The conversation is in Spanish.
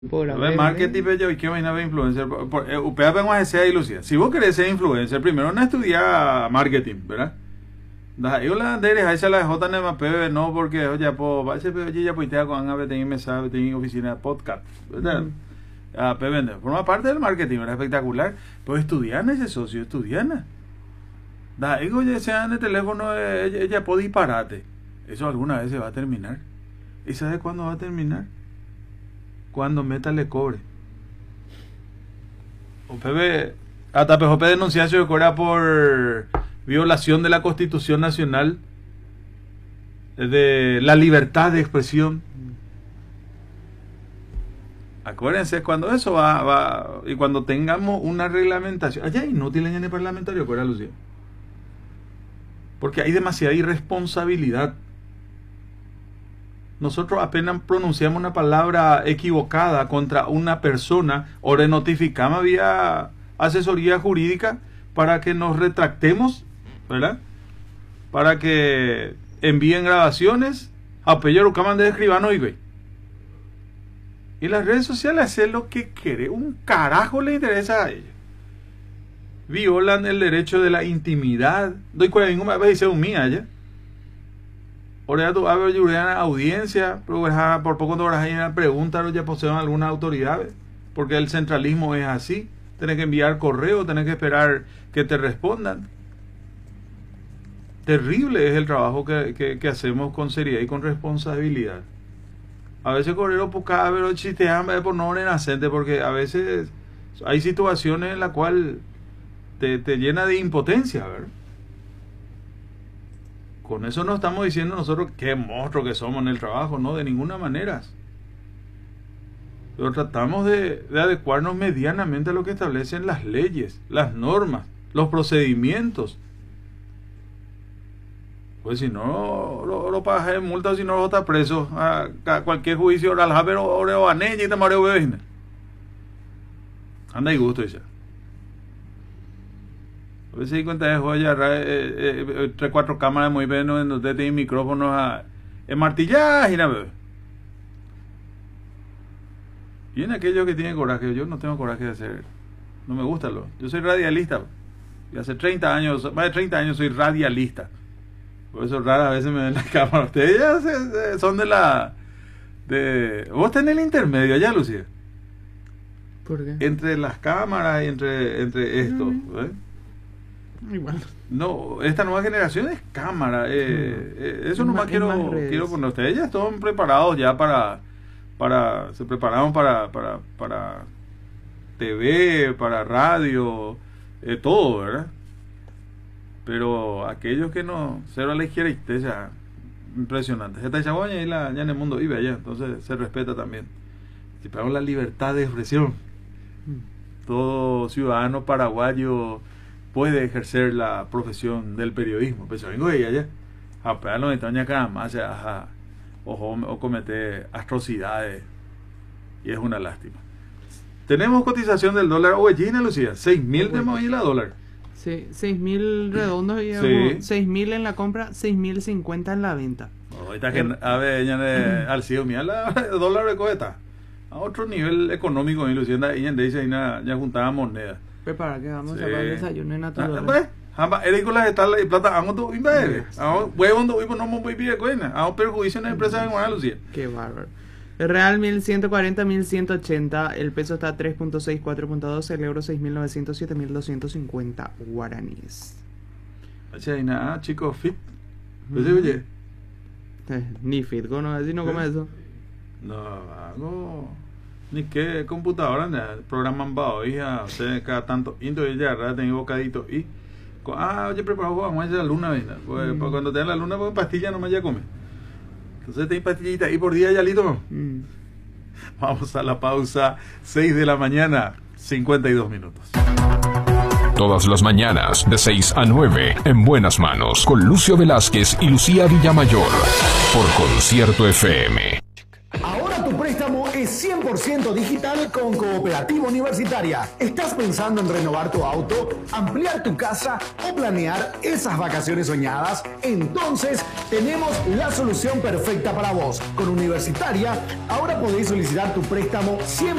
Ve marketing, yo y qué vaina de influencer. Upea vamos a ser Lucía. Si vos querés ser influencer, primero no estudiar marketing, ¿verdad? Yo la anderes a esa la J P no porque oye po ese ya puitea con Ave tengo mesa, tengo oficina de podcast, ¿verdad? Vende. Forma parte del marketing, ¿verdad? Espectacular. Pero estudiar ese socio, estudiana. Ego ya sea en el teléfono ella puede disparate. Eso alguna vez se va a terminar. ¿Y sabes cuándo va a terminar? Cuando Meta le cobre. Hasta PJP denunciación de Corea por violación de la Constitución Nacional, de la libertad de expresión. Acuérdense, cuando eso va y cuando tengamos una reglamentación, allá es inútil en el parlamentario, Corea, Lucía, porque hay demasiada irresponsabilidad. Nosotros apenas pronunciamos una palabra equivocada contra una persona o le notificamos vía asesoría jurídica para que nos retractemos, ¿verdad? Para que envíen grabaciones a Pello Caman de escribano y las redes sociales hacen lo que quiere, un carajo le interesa a ellos. Violan el derecho de la intimidad. Doy cuenta ninguna vez dice un mía ya. Ahora tú abres una audiencia, pero por poco de horas hay una pregunta, ya poseen algunas autoridades, porque el centralismo es así. Tienes que enviar correo, tienes que esperar que te respondan. Terrible es el trabajo que hacemos con seriedad y con responsabilidad. A veces correo por cada vez chistean por no renacente, porque a veces hay situaciones en las cuales te llena de impotencia, ¿verdad? Con eso no estamos diciendo nosotros qué monstruos que somos en el trabajo, no, de ninguna manera. Pero tratamos de adecuarnos medianamente a lo que establecen las leyes, las normas, los procedimientos. Pues si no, lo pagas en multa, si no lo está preso a cualquier juicio oral, pero a neña y te mareo bebé. Anda y gusto, dice. A veces di cuenta de joya, 3-4 cámaras muy bien, en donde tiene micrófonos en martillaje y nada. Y en aquellos que tienen coraje, yo no tengo coraje de hacer, no me gusta yo soy radialista, y hace 30 años, más de 30 años soy radialista. Por eso rara a veces me ven la cámara. Ustedes ya son vos tenés el intermedio allá, Lucía. ¿Por qué? Entre las cámaras y entre esto, ¿ves? Igual. No, esta nueva generación es cámara. Eso nomás quiero poner. Ustedes ya están preparados ya se prepararon para TV, para radio, todo, ¿verdad? Pero aquellos que no, cero a la izquierda, ya impresionante. Esta chaboña y ya en el mundo vive allá, entonces se respeta también. Si pagamos la libertad de expresión, todo ciudadano paraguayo puede ejercer la profesión del periodismo. Pero vengo de allá, a pegar los estaños acá más, o cometer atrocidades, y es una lástima. Tenemos cotización del dólar. Oye, Gina, Lucía, 6.000 tenemos ahí la dólar. Sí, 6.000 redondos y sí. 6.000 en la compra, 6.050 en la venta. Ahorita que a ver, al cielo, mira el dólar de coheta a otro nivel económico, y Lucía, ella dice, ya juntaba monedas. Prepara que vamos a hacer desayuno en natural. Pues, eres con las estalas y plata, hago tu imbaere. Huevo, no me voy a pedir cuenta. Hago perjuicio en la empresa de Guadalajara, Lucía. Qué bárbaro. El real 1140, 1180, el peso está 3.6, 4.2, el euro 6.900, 7.250 guaraníes. Hay nada, chicos, fit. Pues oye. Ni fit, ¿no? Así no come eso. No, hago. Ni que computadora, programan bajo, hija, o sea, cada tanto, into y ya, tengo bocadito y. Oye, preparado, vamos a hacer la luna, ¿verdad? Pues cuando te dan la luna, pues pastilla nomás ya come. Entonces tenés pastillita ahí por día, ya listo. Vamos a la pausa, 6 de la mañana, 52 minutos. Todas las mañanas, de 6 a 9, en Buenas Manos, con Lucio Velázquez y Lucía Villamayor, por Concierto FM. Ahora tu préstamo es 100% 100% digital con Cooperativa Universitaria. ¿Estás pensando en renovar tu auto, ampliar tu casa o planear esas vacaciones soñadas? Entonces tenemos la solución perfecta para vos. Con Universitaria ahora podéis solicitar tu préstamo 100%